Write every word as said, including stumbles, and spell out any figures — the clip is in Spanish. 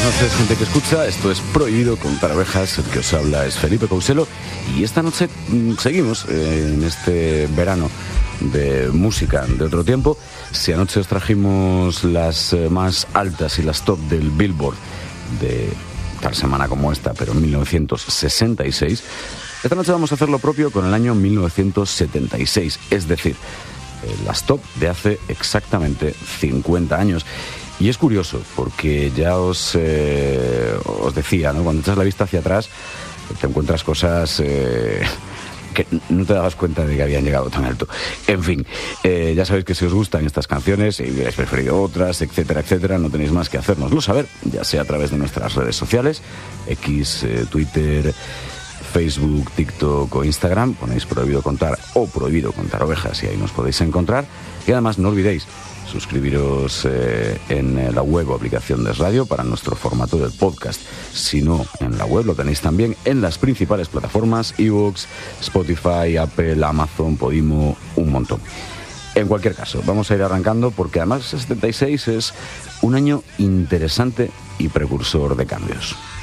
Buenas noches, gente que escucha. Esto es Prohibido Contar Ovejas. El que os habla es Felipe Couselo. Y esta noche mmm, seguimos eh, en este verano de música de otro tiempo. Si anoche os trajimos las eh, más altas y las top del Billboard de tal semana como esta, pero en mil novecientos sesenta y seis, esta noche vamos a hacer lo propio con el año mil novecientos setenta y seis, es decir, eh, las top de hace exactamente cincuenta años. Y es curioso, porque ya os, eh, os decía, ¿no? Cuando echas la vista hacia atrás, te encuentras cosas eh, que no te dabas cuenta de que habían llegado tan alto. En fin, eh, ya sabéis que si os gustan estas canciones, si hubierais preferido otras, etcétera, etcétera, no tenéis más que hacérnoslo saber, ya sea a través de nuestras redes sociales, X, eh, Twitter, Facebook, TikTok o Instagram. Ponéis Prohibido Contar o Prohibido Contar Ovejas y ahí nos podéis encontrar. Y además no olvidéis suscribiros eh, en la web o aplicación de radio para nuestro formato del podcast. Si no, en la web lo tenéis también en las principales plataformas: iVoox, Spotify, Apple, Amazon, Podimo, un montón. En cualquier caso, vamos a ir arrancando porque además setenta y seis es un año interesante y precursor de cambios.